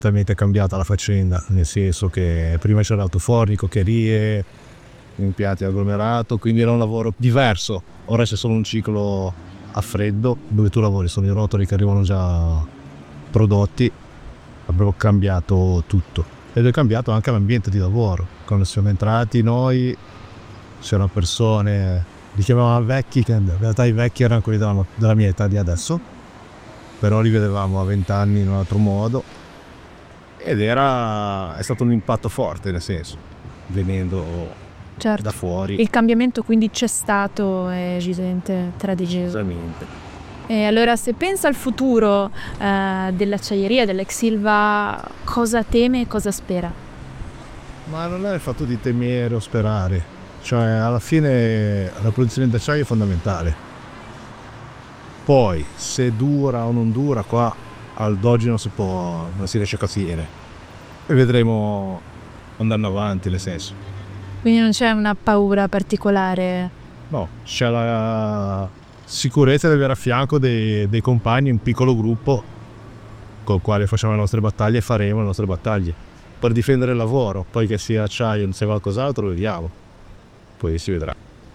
completamente cambiata la faccenda, nel senso che prima c'era autoforni, coccherie, impianti agglomerato, quindi era un lavoro diverso. Ora c'è solo un ciclo a freddo dove tu lavori, sono i rotoli che arrivano già prodotti. Abbiamo cambiato tutto ed è cambiato anche l'ambiente di lavoro. Quando siamo entrati noi c'erano persone, li chiamavamo vecchi, che in realtà i vecchi erano quelli della mia età di adesso, però li vedevamo a 20 anni in un altro modo ed è stato un impatto forte, nel senso, venendo certo. da fuori. Il cambiamento quindi c'è stato, è evidente tra di Gesù. Esattamente. E allora, se pensa al futuro dell'acciaieria, dell'ex Ilva, cosa teme e cosa spera? Ma non è il fatto di temere o sperare, cioè alla fine la produzione d'acciaio è fondamentale. Poi se dura o non dura, qua ad oggi non si riesce a capire e vedremo andando avanti, nel senso. Quindi non c'è una paura particolare? No, c'è la sicurezza di avere a fianco dei compagni, un piccolo gruppo con il quale facciamo le nostre battaglie e faremo le nostre battaglie per difendere il lavoro. Poi che sia acciaio o sia qualcos'altro, vediamo, poi si vedrà.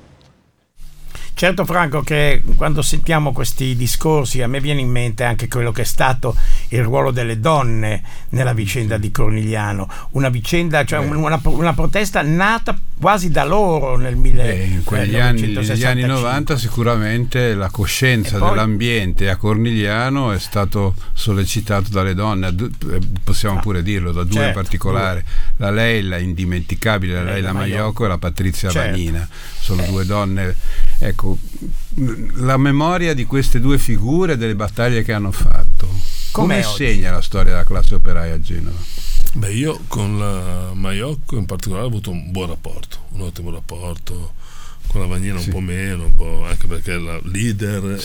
Certo, Franco, che quando sentiamo questi discorsi a me viene in mente anche quello che è stato il ruolo delle donne nella vicenda di Cornigliano, una vicenda, cioè una protesta nata quasi da loro nel in quegli anni, negli anni 1965. 90 sicuramente la coscienza dell'ambiente a Cornigliano è stato sollecitato dalle donne, possiamo pure dirlo, da due in particolare, la Leila indimenticabile, la Leila Maiocco e la Patrizia Vanina, sono due donne. Ecco, la memoria di queste due figure, delle battaglie che hanno fatto, come segna la storia della classe operaia a Genova? Beh, io con la Maiocco in particolare ho avuto un buon rapporto, un ottimo rapporto, con la Vanina un po' meno, un po' anche perché la leader,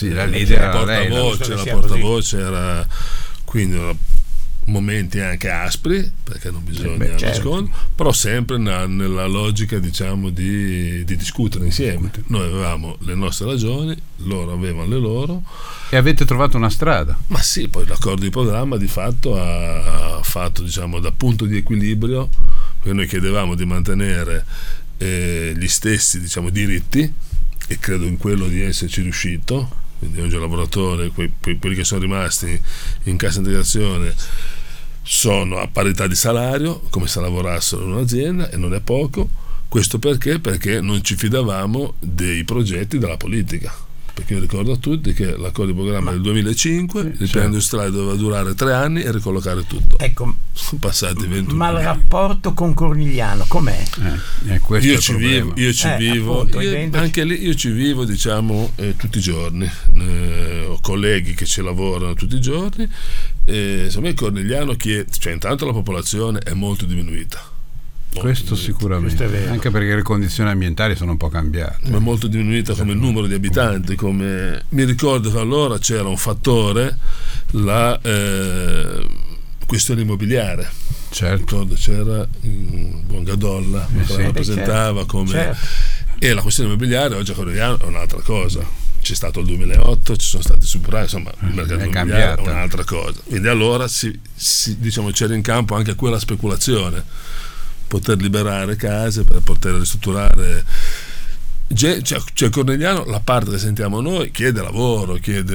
la portavoce era, quindi momenti anche aspri, perché non bisogna nascondere, però sempre nella logica, diciamo, di discutere insieme. Noi avevamo le nostre ragioni, loro avevano le loro, e avete trovato una strada. Ma sì, poi l'accordo di programma di fatto ha fatto, diciamo, da punto di equilibrio, perché noi chiedevamo di mantenere gli stessi, diciamo, diritti, e credo in quello di esserci riuscito. Quindi oggi il lavoratore, quelli che sono rimasti in cassa integrazione, sono a parità di salario, come se lavorassero in un'azienda, e non è poco. Questo perché non ci fidavamo dei progetti della politica. Perché io ricordo a tutti che l'accordo di programma del 2005, il piano industriale doveva durare 3 anni e ricollocare tutto. Ecco, sono passati 21 anni. Ma il anni. rapporto con Cornigliano com'è? Io ci vivo, anche lì io ci vivo, diciamo, tutti i giorni. Ho colleghi che ci lavorano tutti i giorni. Insomma, il Cornigliano, cioè intanto la popolazione è molto diminuita. Questo sicuramente, anche perché le condizioni ambientali sono un po' cambiate, ma è molto diminuita come il numero di abitanti. Come mi ricordo che allora c'era un fattore, la questione immobiliare. Certo, c'era buon Gadolla che rappresentava come e la questione immobiliare oggi a Cornigliano è un'altra cosa. C'è stato il 2008, ci sono stati superati, insomma il mercato immobiliare è un'altra cosa. Quindi allora diciamo, c'era in campo anche quella speculazione, poter liberare case per poter ristrutturare. Cioè Cornigliano, la parte che sentiamo noi, chiede lavoro,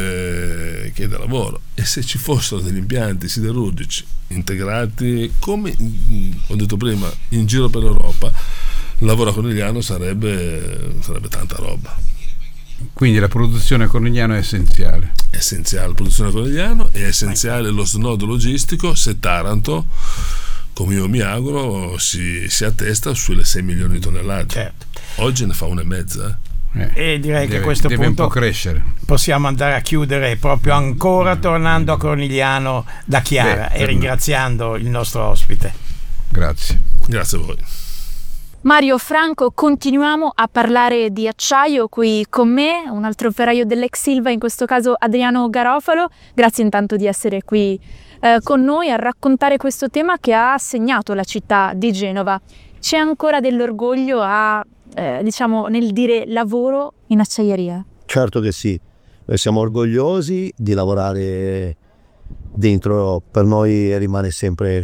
e se ci fossero degli impianti siderurgici integrati, come ho detto prima, in giro per l'Europa, il lavoro a Cornigliano sarebbe tanta roba. Quindi la produzione a Cornigliano è essenziale. La produzione a Cornigliano è essenziale, lo snodo logistico, se Taranto, come io mi auguro, si attesta sulle 6 milioni di tonnellate. Certo. Oggi ne fa 1,5. E direi che a questo punto crescere. Possiamo andare a chiudere proprio ancora tornando a Cornigliano da Chiara e ringraziando il nostro ospite. Grazie a voi. Mario, Franco, continuiamo a parlare di acciaio qui con me, un altro operaio dell'ex Ilva, in questo caso Adriano Garofalo. Grazie intanto di essere qui con noi a raccontare questo tema che ha segnato la città di Genova. C'è ancora dell'orgoglio diciamo, nel dire lavoro in acciaieria? Certo che sì, noi siamo orgogliosi di lavorare dentro, per noi rimane sempre